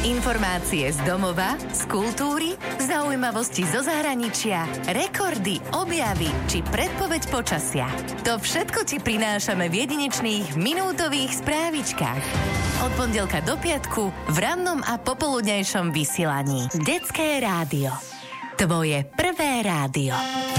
Informácie z domova, z kultúry, zaujímavosti zo zahraničia, rekordy, objavy či predpoveď počasia. To všetko ti prinášame v jedinečných minútových správičkách. Od pondelka do piatku v rannom a popoludňajšom vysielaní. Detské rádio. Tvoje prvé rádio.